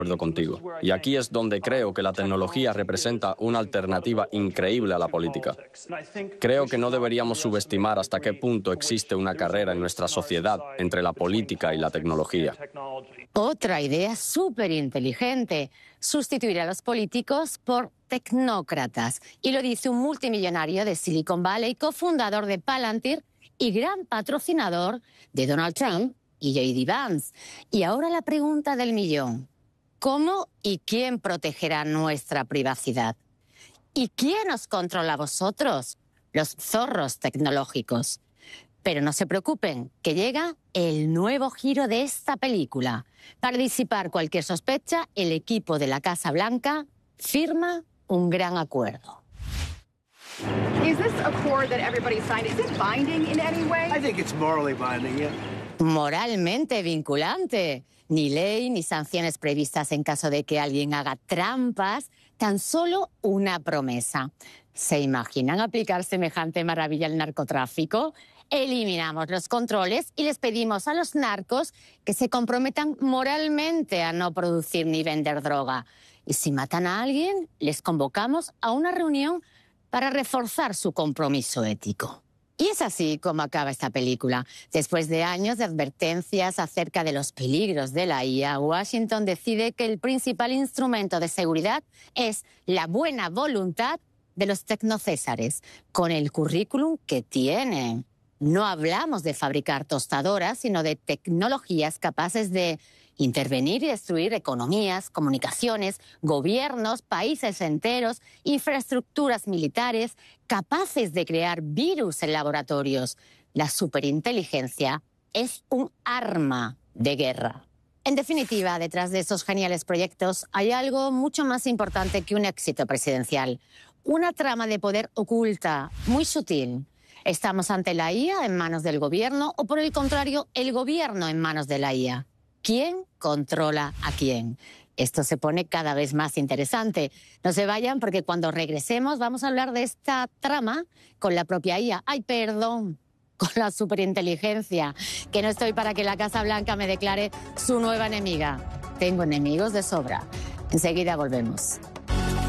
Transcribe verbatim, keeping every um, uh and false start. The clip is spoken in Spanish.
acuerdo contigo. Y aquí es donde creo que la tecnología representa una alternativa increíble a la política. Creo que no deberíamos subestimar hasta qué punto existe una carrera en nuestra sociedad entre la política y la tecnología. Otra idea súper inteligente: sustituir a los políticos por tecnócratas. Y lo dice un multimillonario de Silicon Valley, cofundador de Palantir y gran patrocinador de Donald Trump y J D Vance. Y ahora la pregunta del millón: ¿cómo y quién protegerá nuestra privacidad? ¿Y quién os controla a vosotros, los zorros tecnológicos? Pero no se preocupen, que llega el nuevo giro de esta película. Para disipar cualquier sospecha, el equipo de la Casa Blanca firma un gran acuerdo. Is this accord that everybody signed, is it binding in any way? I think it's morally binding, yeah. Moralmente vinculante. Ni ley ni sanciones previstas en caso de que alguien haga trampas, tan solo una promesa. ¿Se imaginan aplicar semejante maravilla al narcotráfico? Eliminamos los controles y les pedimos a los narcos que se comprometan moralmente a no producir ni vender droga. Y si matan a alguien, les convocamos a una reunión para reforzar su compromiso ético. Y es así como acaba esta película. Después de años de advertencias acerca de los peligros de la I A, Washington decide que el principal instrumento de seguridad es la buena voluntad de los tecnocésares, con el currículum que tienen. No hablamos de fabricar tostadoras, sino de tecnologías capaces de intervenir y destruir economías, comunicaciones, gobiernos, países enteros, infraestructuras militares, capaces de crear virus en laboratorios. La superinteligencia es un arma de guerra. En definitiva, detrás de esos geniales proyectos hay algo mucho más importante que un éxito presidencial. Una trama de poder oculta, muy sutil. ¿Estamos ante la I A en manos del gobierno o, por el contrario, el gobierno en manos de la I A? ¿Quién controla a quién? Esto se pone cada vez más interesante. No se vayan, porque cuando regresemos vamos a hablar de esta trama con la propia I A. ¡Ay, perdón! Con la superinteligencia. Que no estoy para que la Casa Blanca me declare su nueva enemiga. Tengo enemigos de sobra. Enseguida volvemos.